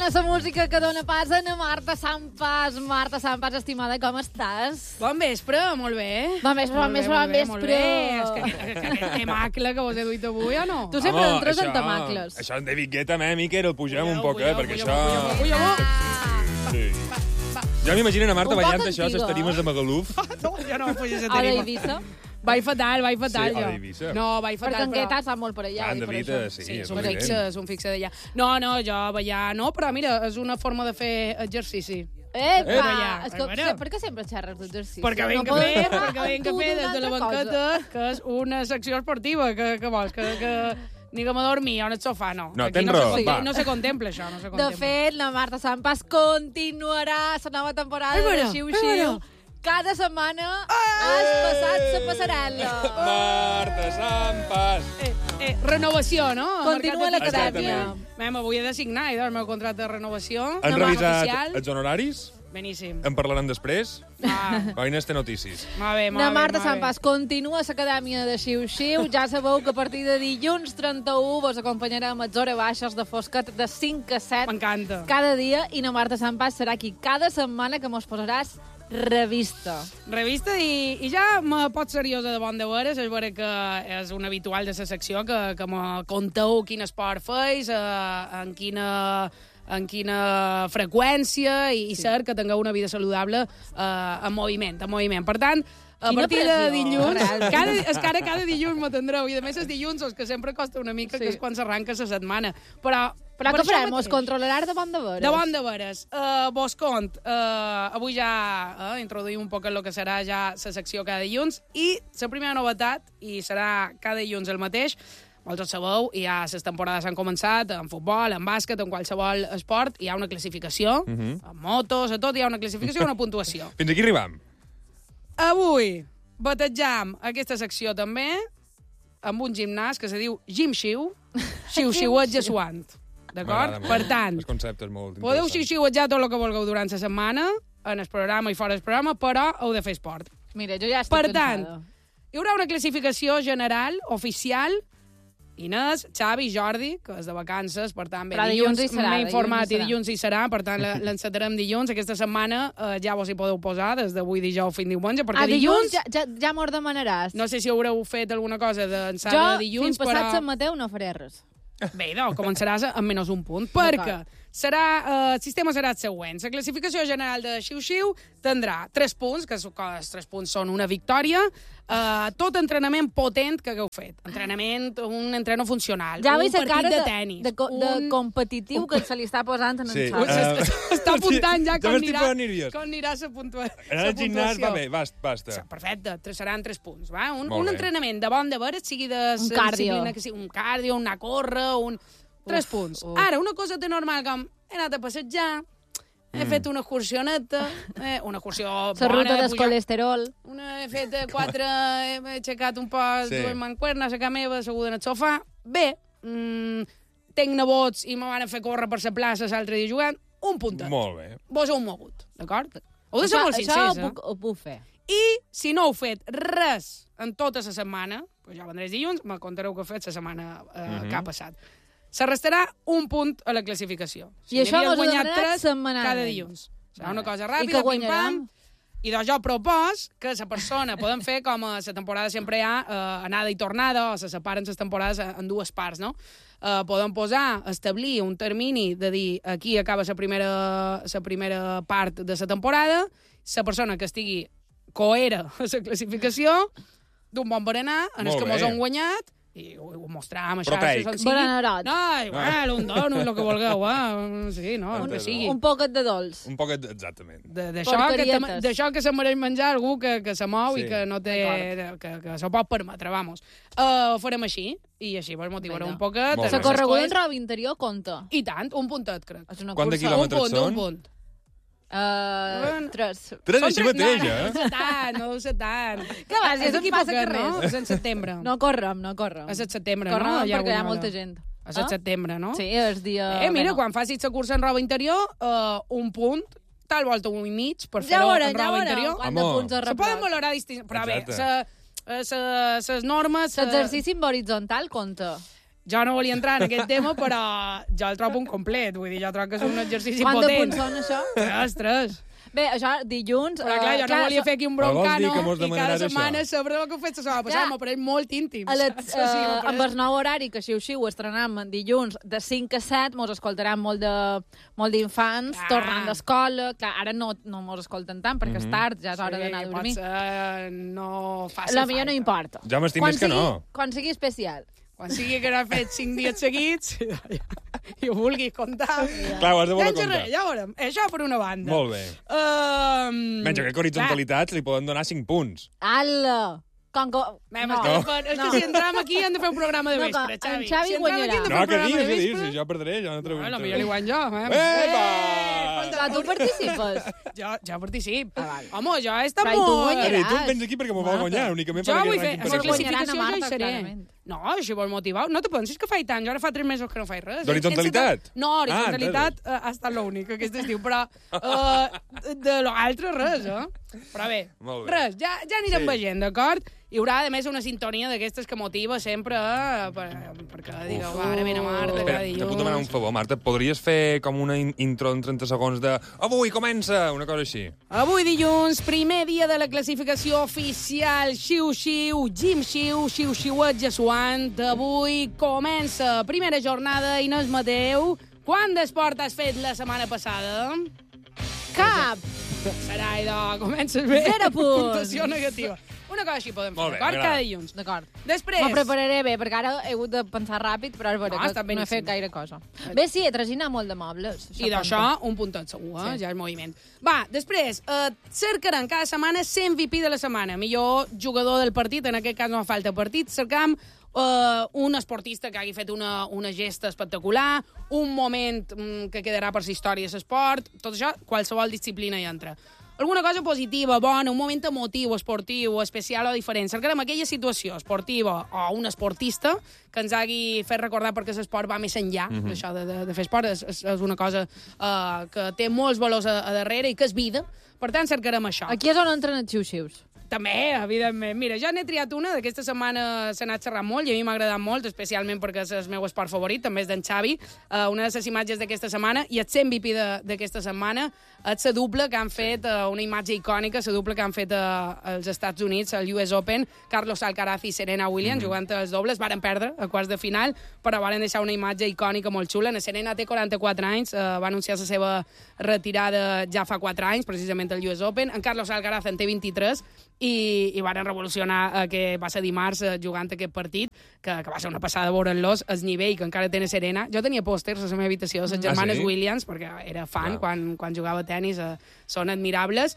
la música que dona pas a Marta Sampas. Marta Sampas, estimada, com estàs? Bon vespre, molt bé. Bon vespre. És que temacle que vos he duit avui, o no? Tu sempre entres en temacles. Això en David Guetta, Miquel, el pugem un poc, perquè això... Ja m'imaginen a Marta Un poc ballant això a les antiga. tarimes de Magaluf. No, ja no puges a A tarima. d'Eivissa? Vaig fatal, Sí, jo. a d'Eivissa. No, vaig fatal, Perquè en però... Guetta sap molt per allà. Ah, en i per David, això. sí, Sí, és és un evident. fixe d'allà. No, jo ballar no, però mira, és una forma de fer exercici. Epa! És que, Bueno. per què sempre xerres d'exercici? Perquè veiem que podem fer, parlar perquè veiem que amb tu fer d'una des de la altra cosa? banqueta, que és una secció esportiva, que vols, que ni que me dormir en el sofà, no. No, Aquí tens no raó, se, va. no se contempla això, no se De contempla. fet, la Marta Sampas continuarà la nova temporada de Xiu-Xiu. Cada setmana has passat la passarel·la. Marta Sampas. Renovació, no? Continua Mercat de l'acadèmia. fitxatge. M'avui he de signar, el meu contracte de renovació. Han Demà revisat oficial. els honoraris? Beníssim. En parlarem després? Ah, Coines té notícies. molt bé, molt La bé. Marta molt bé. Sampas continua a l'acadèmia de Xiu-Xiu. Ja sabeu que a partir de dilluns 31 vos acompanyarem a les hores baixes de fosquet de 5 a 7 M'encanta. cada dia i la Marta Sampas serà aquí cada setmana que mos posaràs revista. Revista i ja me pot seriosa de bon de veres, és vera que és un habitual de la secció que me conteu quin esport feis, en quina freqüència i cert que tingueu una vida saludable en moviment. Per tant, a Quina partir de pressió, dilluns, realment. cada dilluns m'atendreu. I a més, els dilluns, els que sempre costa una mica, Sí. que és quan s'arranca la setmana. Però Però per què això farem? mateix. Us controlaràs de bon de veres? De bon de veres. Vos cont, avui ja introduïm un poc el que serà ja la secció cada dilluns i la primera novetat, i serà cada dilluns el mateix, vosaltres sabeu, ja les temporades han començat en futbol, en bàsquet, en qualsevol esport, hi ha una classificació, en motos, a tot hi ha una classificació i una puntuació. Fins aquí arribam. Avui batejam aquesta secció també amb un gimnàs que se diu Gim-Xiu, Xiu-Xiuet Jesuant. D'acord? M'agrada molt. Per tant, El concepte és molt podeu interessant. xiu-xiuetjar tot el que vulgueu durant la setmana, en el programa i fora del programa, però heu de fer esport. Mira, jo ja estic Per tant, cansada. hi haurà una classificació general, oficial. Inés, Xavi, Jordi, que és de vacances, per tant, bé, Però dilluns hi serà, m'he informat dilluns hi i dilluns hi serà, per tant, l'encetarem dilluns. Aquesta setmana ja vos hi podeu posar, des d'avui dijous fins diumenge, perquè dilluns ja m'ho demanaràs. no sé si haureu fet alguna cosa d'ençà Jo, de dilluns, fins passat però... Sant Mateu, no faré res. Bé, no, començaràs amb menys un punt, perquè el sistema serà el següent. La classificació general de Xiu-Xiu tindrà 3 punts, que els 3 punts són una victòria, tot entrenament potent que hagueu fet. Un entreno funcional, Ja un veig la partit cara de tenis. de competitiu que se li està posant en Sí. el xavi. Està apuntant ja Ja com m'estic posant nerviós. anirà la puntuació. Anar al gimnàs va bé, basta. Perfecte, seran 3 punts. Va? Molt Un bé. entrenament de bon de veres, sigui de Un cardio. disciplina que sigui un cardio, una corre, 3 punts. Ara, una cosa de normal com he anat a passejar, he fet una excursioneta, una excursió La bona. ruta del pujar- colesterol. He fet 4, he aixecat un poc Sí. dues mancuernes a casa meva, asseguda en el sofà. Bé, tenc nebots i me van fer córrer per la plaça l'altre dia jugant, un puntet. Molt bé. Vos heu mogut, d'acord? Heu de ser molt sincers, Això ho puc fer. I si no heu fet res en tota la setmana, pues ja vendré dilluns, me contareu què heu fet la setmana que ha passat. Se restarà un punt a la classificació. I això n'havies mos ho guanyat donaran 3 setmanalment. cada dilluns. Serà una cosa I ràpida, que guanyarem? pim-pam. I doncs jo propos que la persona podem fer com a la temporada sempre hi ha anada i tornada, o se separen les temporades en dues parts, no? Podem establir un termini de dir aquí acaba la primera part de la temporada, la persona que estigui coera a la classificació, d'un bon berenar, en els Molt que mos bé. han guanyat, i ho mostràvem a Proteic. xarxes on sigui. Berenerot. No, igual, un donut, el que vulgueu, sí, no, el que sigui. Un poquet de dolç. Un poquet, exactament. Porquerietes. D'això que se mereix menjar algú que se mou Sí. i que no té... que s'ho pot permetre, vamos. Ho farem així, i així vos motivaré Vinga. un poquet. Molt La bé. correguda en roba interior compta. I tant, un puntet, crec. És una Quant de cursa. quilòmetres són? Un punt. 3. Tres Són així tres- mateix, no, eh? No sé tant, no sé tant. Què vas, És és aquí un passa poquet, que no? res. És en setembre. No correm, no correm. És el setembre, Correm no? perquè hi ha alguna molta hora. gent. És el setembre, no? Sí, és dia... Mira, bueno. quan facis la cursa en roba interior, un punt, tal volta un i mig, per Ja fer-ho veurem, en ja roba veurem interior. quant de Home. punts es Se poden rebrot. valorar distints, però bé, Exacte. les normes... L'exercici en horitzontal compta. Jo no volia entrar en aquest tema, però jo el trobo un complet. Vull dir, jo trobo que és un exercici Quant de potent. punts són, això? 3. Bé, això, dilluns... Però clar, jo no volia fer aquí un Però vols dir broncano que mos i cada demanaràs setmana això? saber el que he fet la setmana passada. M'apareix molt íntim. Amb el nou horari, que xiu-xiu, estrenem dilluns de 5 a 7, mos escoltaran molt d'infants tornant d'escola. Clar, ara no mos escolten tant, perquè és tard, ja és hora d'anar a dormir. Potser no faci La millor no importa. Ja m'estic més que no. Quan sigui especial. Quan sigui que n'ha fet 5 dies seguits i ho vulguis contar. Clar, ho has de voler comptar. Res, ja veurem. Això per una banda. Molt bé. Menys que horizontalitats li poden donar 5 punts. Ala! És que si entram aquí hem de fer un programa de vespre, Xavi. En Xavi guanyarà. No, que diguis, si jo perdré, jo no treballo. Bueno, millor li guany jo. Epa! Tu participes? Jo participo. Val. Home, jo he estat Però i tu molt... guanyaràs. Tu em tens aquí perquè m'ho vol guanyar, únicament Jo perquè vull fer... rànquing La per guanyarà classificació na Marta, jo hi seré. clarament. No, així vol motivar. No te pensis que faig tant. Jo ara fa 3 mesos que no faig res. D'horizontalitat? No, horizontalitat ha estat l'únic aquest estiu, però de l'altre res, Però bé, Molt bé. res, ja anirem veient, d'acord? Hi haurà, a més, una sintonia d'aquestes que motiva sempre perquè digueu, ara vine Marta, Espera, cada dilluns. te puc demanar un favor, Marta? Podries fer com una intro en 30 segons de avui comença, una cosa així? Avui dilluns, primer dia de la classificació oficial Xiu-Xiu, Jim-Xiu, Xiu-Xiuet Jesuant. Avui comença primera jornada, Inés Mateu. Quant d'esport has fet la setmana passada? Cap! Serà, idò, comences bé. 0 punts. Puntuació negativa. Una cosa així podem fer, Molt bé, d'acord? m'agrada. Cada dilluns. D'acord. Després... M'ho prepararé bé, perquè ara he hagut de pensar ràpid, però és veritat està que no he fet beníssim. gaire cosa. Bé, sí, he traginat molt de mobles. I d'això, un puntet segur, Sí. ja és moviment. Va, després, cercarem cada setmana 100 MVP de la setmana. Millor jugador del partit, en aquest cas no fa falta partit. Cercam un esportista que hagi fet una gesta espectacular, un moment que quedarà per la història de l'esport, tot això, qualsevol disciplina hi entra. Alguna cosa positiva, bona, un moment emotiu, esportiu, especial o diferent. Cercarem aquella situació esportiva o un esportista que ens hagi fet recordar perquè l'esport va més enllà d'això de fer esport. És una cosa que té molts valors a darrere i que és vida. Per tant, cercarem això. Aquí és on entren els xiu-xius. També, evidentment. Mira, jo n'he triat una, d'aquesta setmana s'ha anat xerrant molt i a mi m'ha agradat molt, especialment perquè és el meu esport favorit, també és d'en Xavi. Una de les imatges d'aquesta setmana i el 100 MVP d'aquesta setmana és la dupla que han fet, una imatge icònica, la dupla que han fet als Estats Units, al US Open, Carlos Alcaraz i Serena Williams, jugant els dobles, varen perdre a quarts de final, però varen deixar una imatge icònica molt xula. La Serena té 44 anys, va anunciar la seva retirada ja fa 4 anys, precisament al US Open. En Carlos Alcaraz en té 23, i varen revolucionar que va ser dimarts jugant aquest partit, que va ser una passada veure-los, el nivell que encara té Serena. Jo tenia pòsters a la meva habitació de les germanes Williams, perquè era fan quan jugava a tenis, són admirables,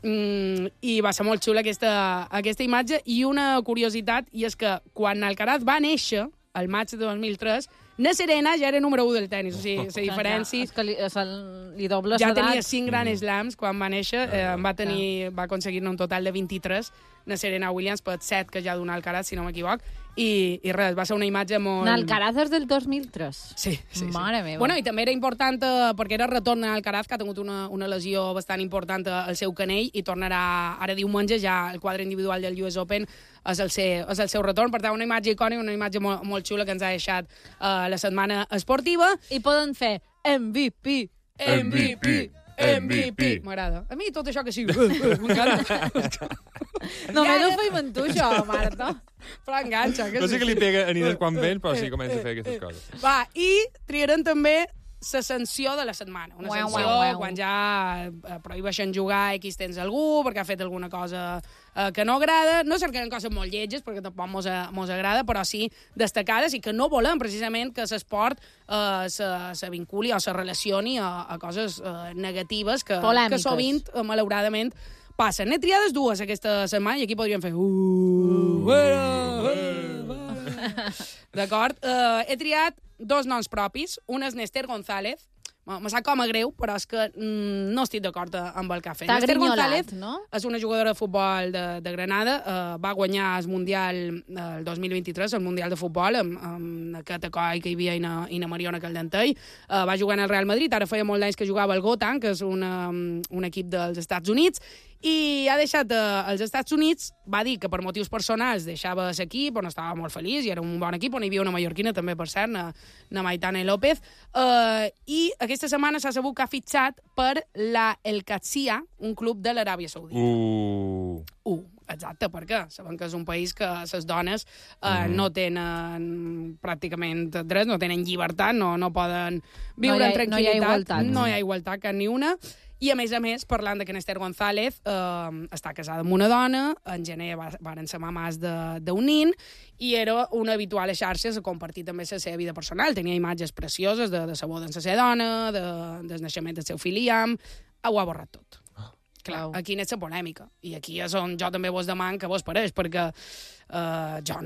i va ser molt xula aquesta imatge. I una curiositat, i és que quan Alcaraz va néixer, al maig de 2003, na Serena ja era número 1 del tenis, o sigui, la diferència... És que li dobles ja l'edat. tenia 5 grans slams quan va néixer, va aconseguir-ne un total de 23, na Serena Williams per 7 que ja donà Alcaraz, si no m'equivoc, i res, va ser una imatge molt... Alcaraz és del 2003. Sí. Mare meva. Bueno, i també era important perquè era retorn a Alcaraz, que ha tingut una lesió bastant important al seu canell i tornarà ara diumenge ja el quadre individual del US Open és el seu retorn. Per tant, una imatge icònica, una imatge molt xula que ens ha deixat la setmana esportiva. I poden fer MVP. M'agrada. A mi tot això que sí. M'encanta. Només ho feim amb tu, això, Marta. Però enganxa. No sé què li pega a Inés quan ven, però sí comença a fer aquestes coses. Va, i triarem també la sanció de la setmana. Una sanció quan ja prohibeixen jugar X temps algú perquè ha fet alguna cosa que no agrada. No cercarem coses molt lletges perquè tampoc mos agrada, però sí destacades i que no volem precisament que l'esport se vinculi o se relacioni a coses negatives que sovint, malauradament, passen. N'he triades 2 aquesta setmana i aquí podríem fer... D'acord? He triat 2 noms propis. Un és Néstor González, me sap com a greu, però és que no estic d'acord amb el que ha fet. T'ha Esther grinyolat, González no? és una jugadora de futbol de Granada, va guanyar el Mundial el 2023, el Mundial de Futbol, amb aquest acoi que hi havia Ina Mariona Caldentell. Va jugar en el Real Madrid, ara feia molt d'anys que jugava al Gotan, que és un equip dels Estats Units, i ha deixat els Estats Units, va dir que per motius personals deixava l'equip, on estava molt feliç, i era un bon equip, on hi havia una mallorquina també, per cert, na Maitana López, i aquesta setmana s'ha sabut que ha fitxat per la El Qadsiya, un club de l'Aràbia Saudita. Exacte, perquè sabem que és un país que les dones no tenen pràcticament drets, no tenen llibertat, no poden viure en tranquil·litat. No hi ha igualtat cap ni una. I, a més, parlant de que Esther González està casada amb una dona, en gener varen ser mamàs d'un nin, i era una habitual a xarxes a compartir també la seva vida personal. Tenia imatges precioses de la boda amb la seva dona, del naixement del seu fill Liam. Ho ha borrat tot. Clar, aquí n'és la polèmica. I aquí és on jo també vos deman que vos pareix, perquè jo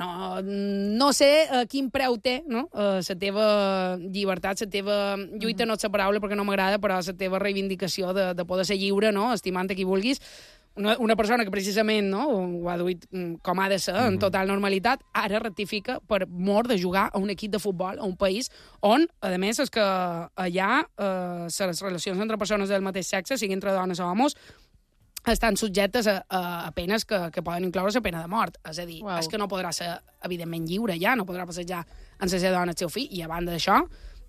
no sé quin preu té, no? La teva llibertat, la teva lluita, no és la paraula perquè no m'agrada, però la teva reivindicació de poder ser lliure, no? Estimant a qui vulguis. Una persona que precisament ho ha duit com ha de ser, en total normalitat, ara rectifica per mort de jugar a un equip de futbol, a un país on, a més, és que allà les relacions entre persones del mateix sexe, sigui entre dones o homes, estan subjectes a penes que poden incloure la pena de mort. És a dir, és que no podrà ser, evidentment, lliure ja, no podrà passejar en la seva dona el seu fill, i a banda d'això,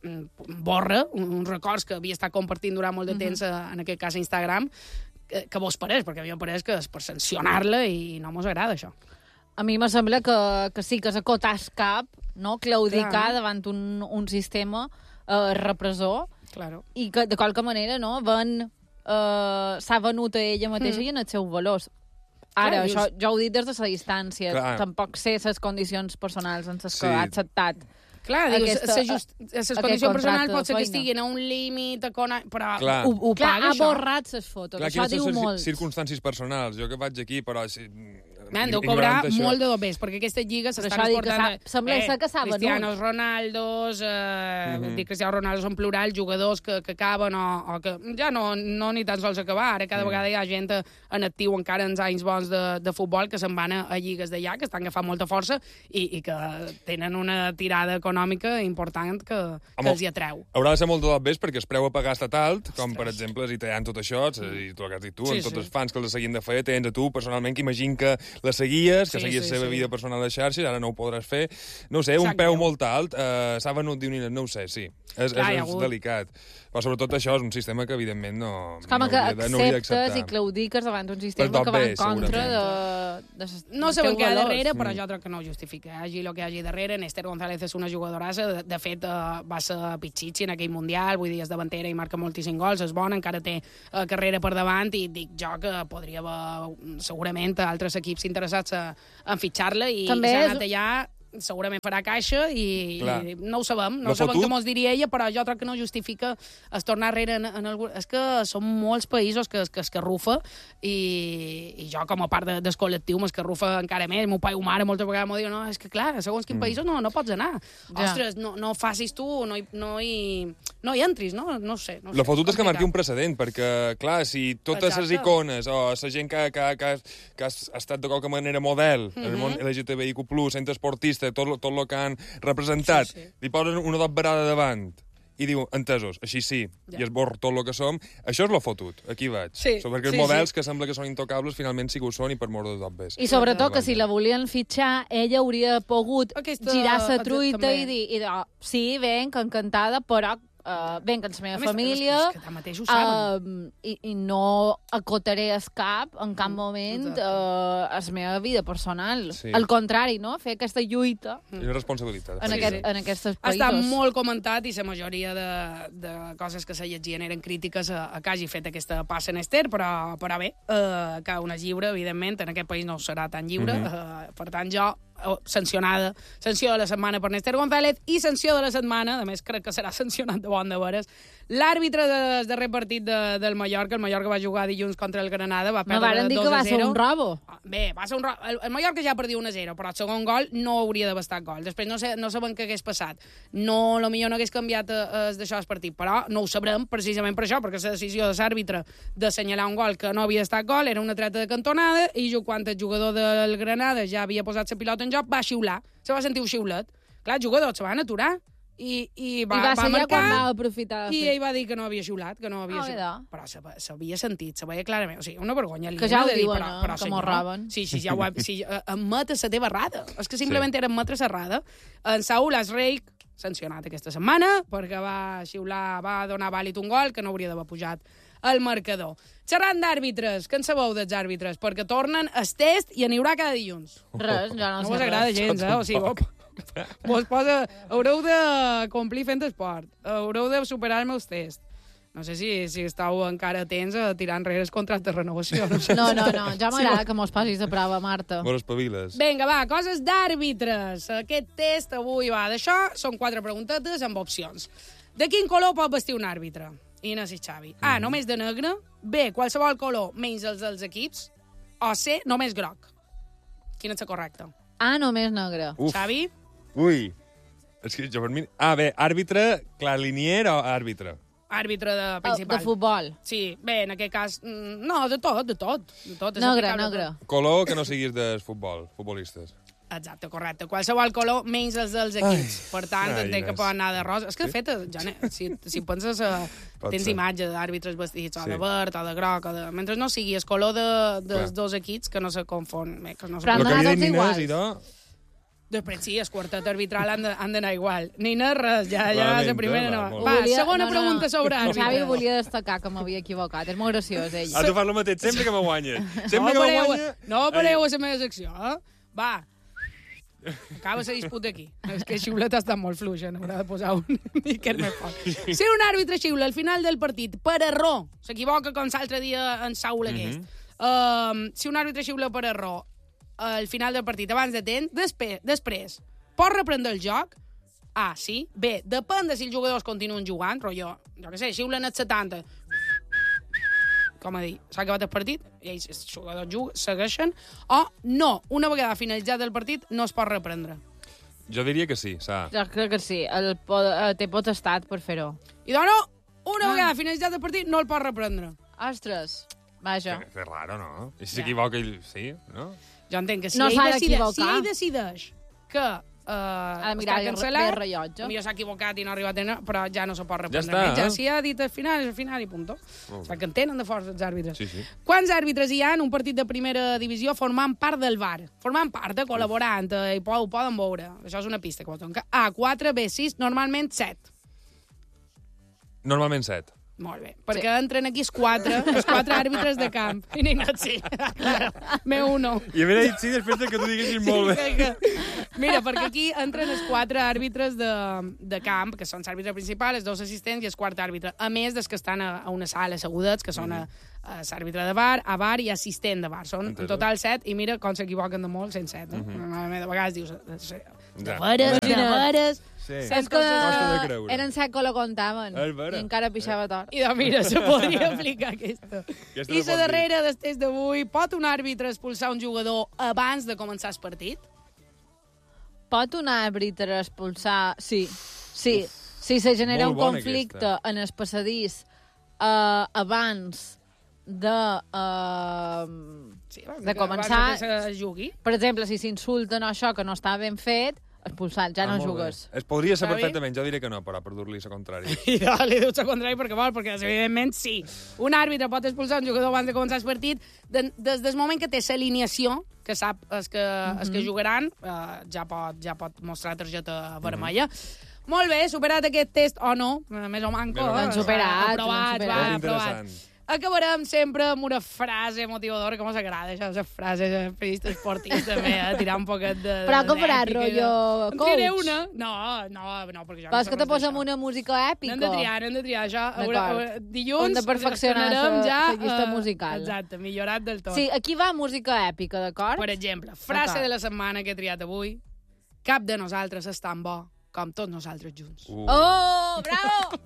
borra uns records que havia estat compartint durant molt de temps, en aquest cas a Instagram, que vos pareix, perquè a mi em pareix que és per sancionar-la i no mos agrada això. A mi me sembla que sí que s'acotar cap, no? Claudicar davant un sistema repressor, i que de qualque manera no s'ha venut a ella mateixa i en els seus valors. Ara, això jo ho he dit des de la distància. Tampoc sé les condicions personals en les que ha acceptat. Clar, dius, les condicions personals pot ser que estiguin a un límit, però ho paga, això. Ha borrat les fotos, això diu molt. Circumstàncies personals. Jo que vaig aquí, però... Deu cobrar molt de dobers, perquè aquestes lligues s'estan exportant... Sembla ser que s'ha venut. Cristianos Ronaldos, Cristiano Ronaldos en plural, jugadors que acaben o que ja no ni tan sols acabar. Ara cada vegada hi ha gent en actiu encara en anys bons de futbol que se'n van a lligues d'allà, que estan agafant molta força i que tenen una tirada econòmica important que els hi atreu. Haurà de ser molt de dobers perquè es preu a pagar estat alt, com per exemple si tallant tot això, i tu el que has dit tu, amb tots els fans que els seguien de fer, tens a tu personalment que imagina que la seguies, que seguies la seva vida personal a xarxes, ara no ho podràs fer. No ho sé, un peu molt alt, s'ha venut d'unir, no ho sé, sí. És delicat. Però sobretot això és un sistema que evidentment no hauria d'acceptar. Acceptes i claudiques davant d'un sistema que va en contra de no sé què hi ha darrere, però jo crec que no ho justifica. Hagi el que hagi darrere. Esther González és una jugadorassa, de fet va ser pitxitxi en aquell Mundial, vull dir, és davantera i marca moltíssims gols, és bona, encara té carrera per davant, i dic jo que podria haver segurament altres equips interessats en fitxar-la, i s'ha anat allà, segurament farà caixa i no ho sabem, què mos diria ella, però jo crec que no justifica es tornar enrere en algú. És que són molts països que escarrufa, i jo com a part del col·lectiu m'escarrufa encara més. Meu pare o mare moltes vegades m'ho diu, no, és que clar, segons quins països no pots anar. Ostres, no facis tu, no hi entris, no sé. La fotut és que marqui un precedent, perquè clar, si totes les icones o la gent que ha estat de qualque manera model en el món LGTBIQ+, centre esportista, tot el que han representat, li posen una dobberada davant i diu, entesos, així sí, i esborra tot el que som, això és lo fotut, aquí vaig. Perquè els models que sembla que són intocables finalment sí que ho són, i per mort de dobbers. I sobretot que si la volien fitxar, ella hauria pogut girar la truita i dir, sí, venc, encantada, però venc amb la meva família i no acotaré el cap en cap moment a la meva vida personal. Al contrari, no? Fer aquesta lluita és una responsabilitat en aquests països. Està molt comentat, i la majoria de coses que se llegien eren crítiques a que hagi fet aquesta passa en Esther, però bé, cada una és lliure, evidentment, en aquest país no serà tan lliure, per tant jo sancionada, sanció de la setmana per Néstor González i sanció de la setmana, a més crec que serà sancionat de bon de veres, l'àrbitre del darrer partit del Mallorca. El Mallorca va jugar dilluns contra el Granada, va perdre 2-0. No varen dir que va ser un robo. Bé, va ser un robo. El Mallorca ja perdia 1-0, però el segon gol no hauria d'haver estat gol. Després no sabem què hagués passat. No, potser no hagués canviat d'això el partit, però no ho sabrem precisament per això, perquè la decisió de l'àrbitre d'assenyalar un gol que no havia estat gol era una treta de cantonada i quan el jugador del Granada ja havia posat la pilota en joc, va xiular. Se va sentir un xiulet. Clar, els jugadors se van aturar i va marcar, quan va aprofitar i ell va dir que no havia xiulat, que no havia xiulat. Però s'havia sentit, se veia clarament. O sigui, una vergonya. Que ja ho diuen, però que m'ho roben. Sí, ja ho admet la teva errada. És que simplement era admetre l'errada. En Saúl Asreik, sancionat aquesta setmana, perquè va xiular, va donar vàlid un gol que no hauria d'haver pujat al marcador. Xerrant d'àrbitres, què en sabeu dels àrbitres? Perquè tornen el test i n'hi haurà cada dilluns. Res, ja no sé res. No vos agrada gens, O sigui, vos posa... Haureu de complir fent esport. Haureu de superar els meus tests. No sé si estàu encara atents a tirar enrere els contractes de renovació. No. Ja m'agrada que mos passis de prova, Marta. Mos espaviles. Vinga, va, coses d'àrbitres. Aquest test avui va d'això. Són 4 preguntetes amb opcions. De quin color pot vestir un àrbitre? Inés i Xavi. A, només de negre. B, qualsevol color menys els dels equips. O C, només groc. Quina és la correcta? A, només negre. Xavi? Ui. És que jo per mi... Bé, àrbitre, clar, linier o àrbitre? Àrbitre principal. De futbol. Sí, bé, en aquest cas... No, de tot. Negre. Color que no siguis de futbolistes. Exacte, correcte. Qualsevol color menys els dels equips. Per tant, entenc que poden anar de rosa. És que, de fet, si penses... Tens imatge d'àrbitres vestits o de verd o de groc, mentre no sigui el color dels dos equips, que no se confon. Però han d'anar tots iguals. Després sí, el quartet arbitral han d'anar igual. Ni res, ja la primera no. Va, segona pregunta sobre àrbitre. Xavi volia destacar que m'havia equivocat. És molt graciós, ell. Tu fas el mateix sempre que me guanya. Sempre que me guanya... No pareu a la meva secció, Va. Acaba la disputa aquí. És que el xiulet està molt fluix, n'haurà de posar un miquet més fort. Si un àrbitre xiula al final del partit per error, s'equivoca com l'altre dia en Saúl aquest, si un àrbitre xiula per error al final del partit, abans de temps, després, pot reprendre el joc? A, sí. B, depèn de si els jugadors continuen jugant, però jo què sé, xiulen els 70, com a dir, s'ha acabat el partit, i ells, els jugadors segueixen, o no, una vegada finalitzat el partit, no es pot reprendre. Jo diria que sí, s'ha. Jo crec que sí, té potestat per fer-ho. I doncs no, una vegada finalitzat el partit, no el pot reprendre. Ostres, vaja. Que raro, no? I si s'equivoca ell, sí, no? Jo entenc que si no ell decideix que ha de mirar el rellotge. Potser s'ha equivocat i no ha arribat a tenir, però ja no se pot reprendre. Ja està, ja si ha dit al final, és al final i punto. O sigui que en tenen de força els àrbitres. Sí. Quants àrbitres hi ha en un partit de primera divisió formant part del VAR? Formant part, col·laborant, i ho poden veure. Això és una pista que vos dono. A, 4, B, 6, normalment 7. Normalment 7. Molt bé, perquè entren aquí els 4 àrbitres de camp. I n'hi ha anat, sí. Claro, meu uno. I havia dit sí després que tu diguessis molt bé. Mira, perquè aquí entren els 4 àrbitres de camp, que són l'àrbitre principal, els 2 assistents i el quart àrbitre, a més dels que estan a una sala assegudets, que són l'àrbitre de VAR, a VAR i assistent de VAR. Són en total 7, i mira com s'equivoquen de molt, 107. De vegades dius... De veres... Sí. És que eren 7 que la comptaven i encara pixava tort. I doncs mira, se podria aplicar aquesta. I la darrera del test d'avui, pot un àrbitre expulsar un jugador abans de començar el partit? Pot un àrbitre expulsar... Sí. Si se genera un conflicte en el passadís abans de començar... Per exemple, si s'insulten o això que no està ben fet, expulsat, ja no jugues. Es podria ser perfectament, jo diré que no, però per dur-li la contrària. I li dius la contrària perquè vol, perquè evidentment sí. Un àrbitre pot expulsar un jugador abans de començar el partit des del moment que té l'alineació, que sap els que jugaran, ja pot mostrar targeta vermella. Molt bé, superat aquest test o no, més o manco. L'han superat. Aprovat. Acabarem sempre amb una frase motivadora, com s'agrada, això, les frases periodistes esportius, també, tirar un poquet de... Però com faràs, rotllo coach? En tiraré una. No, perquè jo... Però és que te posem una música èpica. N'hem de triar, això. Dilluns... Hem de perfeccionar la llista musical. Exacte, millorat del tot. Sí, aquí va música èpica, d'acord? Per exemple, frase de la setmana que he triat avui. Cap de nosaltres és tan bo com tots nosaltres junts. Oh, bravo!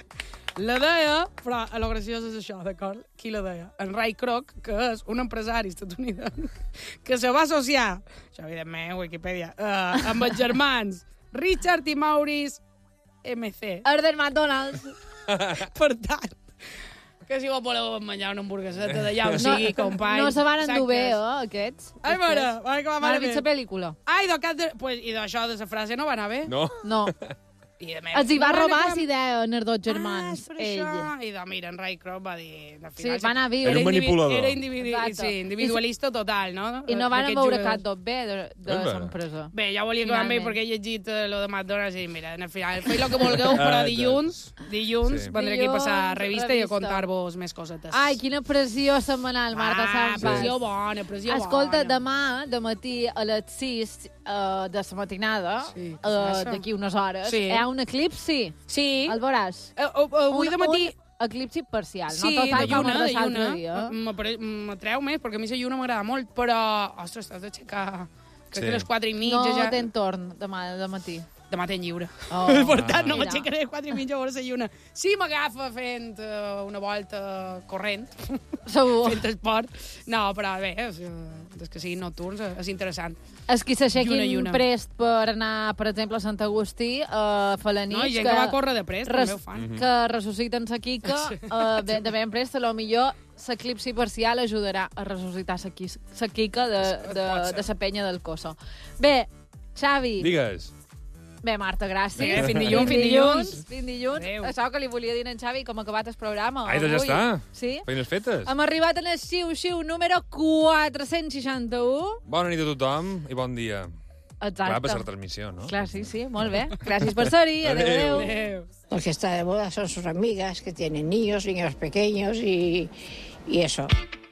La deia, però lo graciós és això, d'acord? Qui la deia? En Ray Kroc, que és un empresari estatunidenc que se va associar, això evidentment, Wikipedia, amb els germans Richard i Maurice MC. Els del McDonald's. Per tant, que si voleu menjar una hamburgueseta d'allà on sigui, company. No se van endur bé, aquests. Ai, mare, que va malament. Vist la pel·lícula. Ai, pues, i d'això, de la frase, no va anar bé? No. Els hi va robar la idea en els dos germans. I mira, en Ray Kroc va dir... Sí, va anar a viure. Era un manipulador. Era individualista total, no? I no van veure cap dos bé de l'empresa. Bé, ja volia que van bé perquè he llegit lo de McDonald's i mira, al final, feu el que vulgueu, però dilluns vendré aquí a passar revista i a contar-vos més cosetes. Ai, quina pressió setmanal, Marta Sampas. Pressió bona. Escolta, demà, de matí a les 6 de la matinada, d'aquí unes hores, hi ha un eclipsi. Sí. El veuràs. Avui de matí... Un eclipsi parcial, sí, no total com el de l'altre dia. M'atreu més, perquè a mi la lluna m'agrada molt, però, ostres, t'has d'aixecar... Crec que a les 4:30 ja... No tens torn demà de matí. Demà tenc lliure. Per tant, no m'aixecaré a 4:30 a veure la lluna. Sí, m'agafa fent una volta corrent. Segur. Fent esport. No, però bé, des que siguin nocturns és interessant. És que s'aixequin prest per anar, per exemple, a Sant Agustí a fer la nit. No, hi ha gent que va córrer de prest, també ho fan. Que ressusciten la Quica de ben prest, a lo millor l'eclipsi parcial ajudarà a ressuscitar la Quica de la penya del Coso. Bé, Xavi. Digues. Bé, Marta, gràcies. Fins dilluns. Fins dilluns. Això que li volia dir a en Xavi, com ha acabat el programa. Ai, doncs ja està. Sí? Feines fetes. Hem arribat en el xiu-xiu número 461. Bona nit a tothom i bon dia. Exacte. Va passar transmissió, ¿no? Clar, sí, molt bé. Gràcies per ser-hi. Adéu. El que está de moda son sus amigas que tienen niños pequeños y eso.